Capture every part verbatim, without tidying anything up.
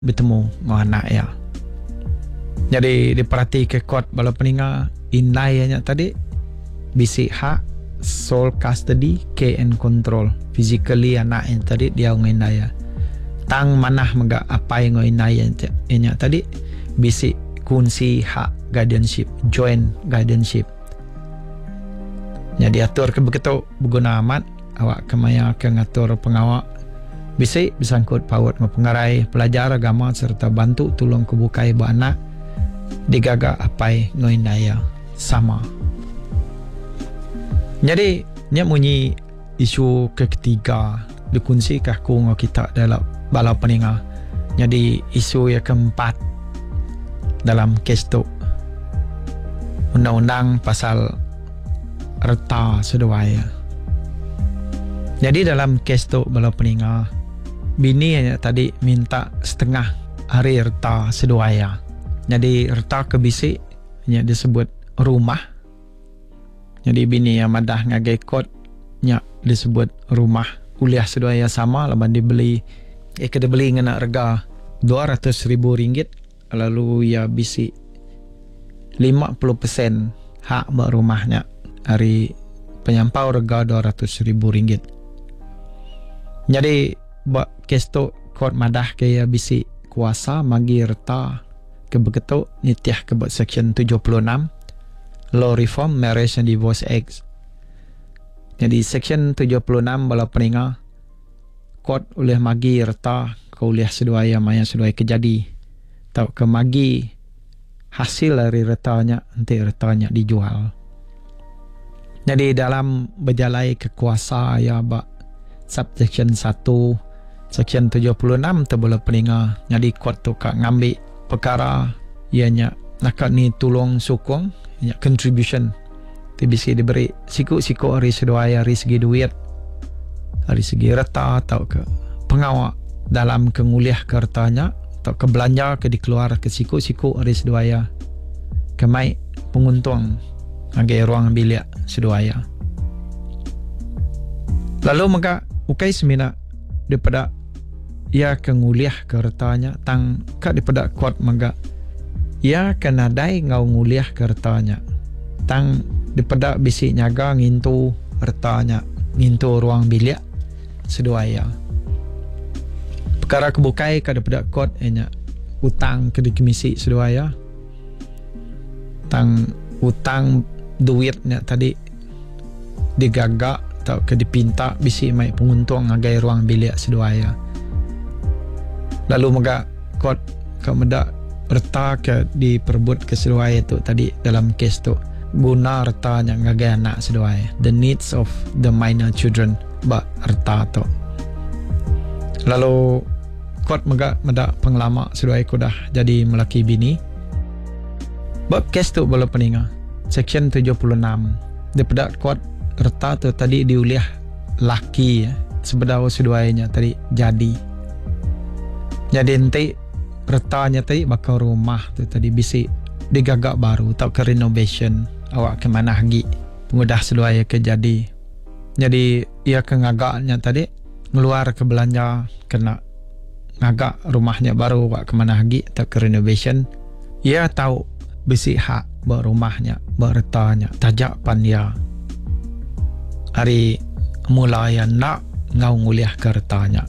bertemu dengan anak ya. Jadi diperhatikan kod bala peninga inlay nya tadi bisi hak sole custody care and control physically anak yang tadi dia nginay ya. Tang manah maga apa yang nginay nya tadi bisi kunci hak guardianship joint guardianship. Nya diatur ke begitu berguna amat awak kemaya ke ngatur pengawak bisi bersangkut paut mempengarai pelajar agama serta bantu tolong kebukai bu anak digaga apai ngoindaya sama. Jadi nya munyi isu ketiga dikunci kahku ngo kita dalam bala peninga. Jadi isu yang keempat dalam kes tu undang-undang pasal reta sedawaya. Jadi dalam kes tu bala peninga bini hanya tadi minta setengah hari reta sedawaya. Jadi reta kebisi nya disebut rumah. Jadi bini yang madah ngagai kod nya disebut rumah. Kuliah sedaya sama laban dibeli eh kada beli ngena harga dua ratus ribu ringgit lalu ya bisi lima puluh persen hak buat rumahnya hari penyampau harga dua ratus ribu ringgit. Jadi buat kes tu kod madah kaya bisi kuasa magi reta ke begitu nitiah ke buat section tujuh puluh enam Law Reform Marriage and Divorce Act. Jadi section tujuh puluh enam bala peninga kod oleh magi reta ke oleh seduaya maya seduaya kejadi tau ke magi hasil dari retanya nanti retanya dijual. Jadi dalam berjalai kekuasa ya bak subsection satu section tujuh puluh enam tu bala peninga jadi kod tu kak ngambil perkara ianya nak ni tolong sokong ianya contribution tu bisa diberi siku-siku hari seduaya hari segi duit hari segi reta atau ke pengawak dalam kenguliah kertanya atau ke belanja ke dikeluar ke siku-siku hari seduaya kemai penguntung agai ruang bilik seduaya. Lalu maka ukai semina daripada ia kenguliah kertanya tang ka daripada kuat maka ia kena dai ngau nguliah kertanya tang daripada bisi nyaga ngintu hartanya ngintu ruang bilik seduaya. Perkara kebukai ka daripada kod enya utang ke dikemisi seduaya tang utang duitnya tadi digagak atau ke dipinta bisi mai penguntung agai ruang bilik seduaya. Lalu maka kod ke meda reta ke diperbut ke seduaya tu tadi dalam kes tu guna reta yang ngagai anak seduaya the needs of the minor children ba reta tu. Lalu kod mega meda penglama seduaya ku dah jadi melaki bini bab kes tu bala peninga section tujuh puluh enam daripada kod reta tu tadi diuliah laki ya, sebedau seduanya tadi jadi jadi nanti retanya tadi bakal rumah tu tadi bisi digagak baru atau ke renovation awak ke mana lagi pengudah seduaya ke jadi jadi ia ke ngagaknya tadi ngeluar ke belanja kena ngagak rumahnya baru awak ke mana lagi atau ke renovation ia tahu bisi hak buat rumahnya buat retanya tajak pan dia hari mula yang nak ngau nguliah ke retanya.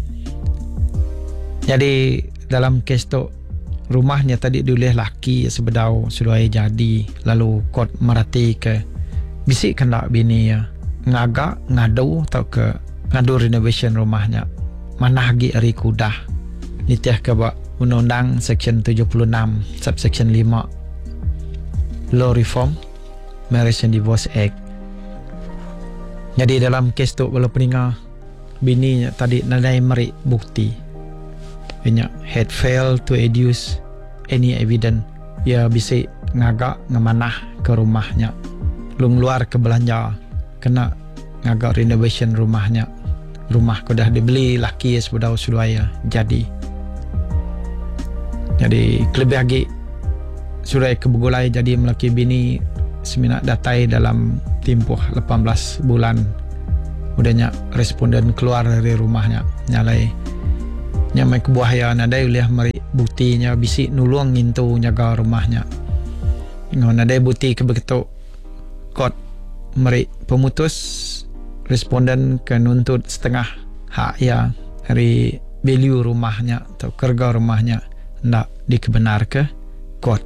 Jadi dalam kes tu rumahnya tadi diulih laki sebedau sudah jadi lalu kod merati ke bisik kena bini ya ngagak ngadu atau ke ngadu renovation rumahnya mana lagi hari kudah nitiah ke bak undang-undang section tujuh puluh enam subsection lima Law Reform Marriage and Divorce Act. Jadi dalam kes tu bala peninga bini tadi nadai meri bukti inya had failed to adduce any evidence ia bisa ngagak ngemanah ke rumahnya lung luar ke belanja kena ngagak renovation rumahnya rumah ku dah dibeli laki sebedau sudaya jadi jadi kelebih lagi surai kebegulai jadi melaki bini seminat datai dalam tempoh lapan belas bulan udahnya responden keluar dari rumahnya nyalai nya mai kebuahaya nadai ulih mari buktinya bisi nulung ngintu nyaga rumahnya ngon nadai bukti ke begitu kot mari pemutus responden ke nuntut setengah hak ya dari value rumahnya atau kerja rumahnya ndak dikebenar ke kot.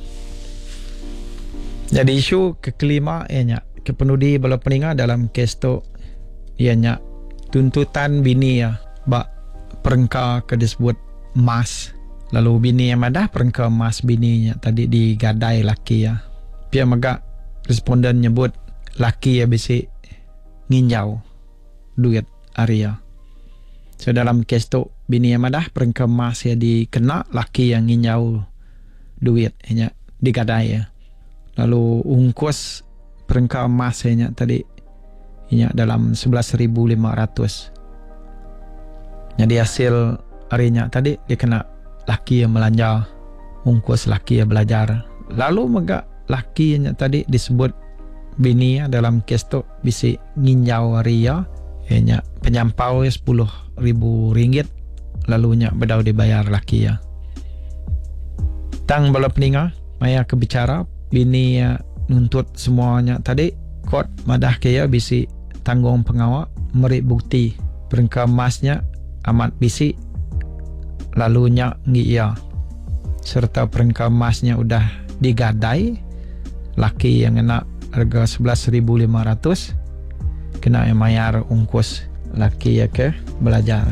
Jadi isu ke kelima ianya kepenudi bala peninga dalam kes tu ianya tuntutan bini ya bak perengka ke disebut mas, lalu bini yang madah perengka mas bininya tadi digadai laki ya. Pia magak responden nyebut laki ya bisi nginjau duit Arya. So dalam kes tu bini yang madah perengka mas ya dikena laki yang nginjau duit hanya digadai ya. Lalu ungkus perengka emas hanya tadi hanya dalam sebelas ribu lima ratus. Jadi hasil harinya tadi dia kena laki yang melanja ungkus laki yang belajar. Lalu mega laki yang tadi disebut bini ya dalam kes tu bisi nginjau Arya hanya penyampau sepuluh ribu ringgit lalunya bedau dibayar laki ya. Tang bala peninga maya kebicara bini ya nuntut semuanya tadi kot madah kaya bisi tanggung pengawal meri bukti perengka emasnya amat bisi lalunya ngiya serta perengka emasnya udah digadai laki yang kena harga sebelas ribu lima ratus kena mayar ungkus laki ya ke belajar.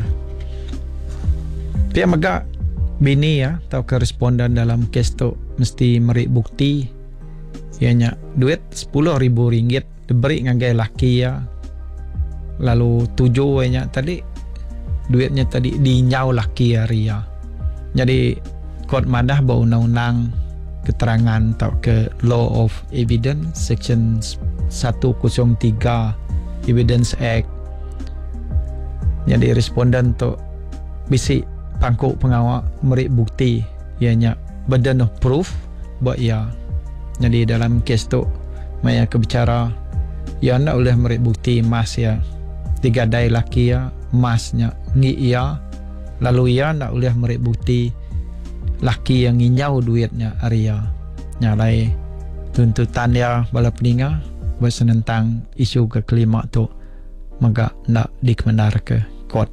Pia mega bini ya atau koresponden dalam kes tu mesti meri bukti ianya duit sepuluh ribu ringgit diberi ngagai laki ya lalu tujuh ianya tadi duitnya tadi dinyau laki ya Ria. Jadi kod madah bau undang-undang keterangan atau ke Law of Evidence Section seratus tiga Evidence Act. Jadi responden tu bisi pangkuk pengawal meri bukti ianya burden of proof buat ia. Jadi dalam kes tu maya kebicara ya nak boleh meri bukti emas ya digadai laki ya emasnya ngi ia lalu ia nak boleh meri bukti laki yang nginyau duitnya Arya nyalai tuntutan ya bala peninga bersenentang isu ke kelima tu maka nak dikebenar ke kot.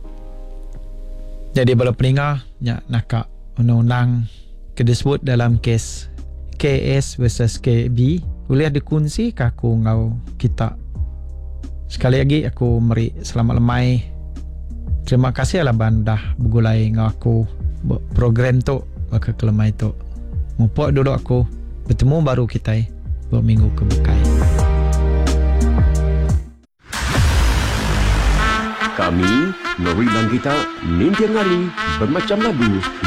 Jadi bala peninga nya nak undang-undang kedisebut dalam kes K S versus K B boleh dikunci ke aku ngau kita. Sekali lagi aku meri selamat lemai. Terima kasih lah bandah begulai ngau aku program tu baka kelemai tu. Mupok dulu aku bertemu baru kita berminggu kemukai. Kami merilang kita mimpi ngali bermacam lagu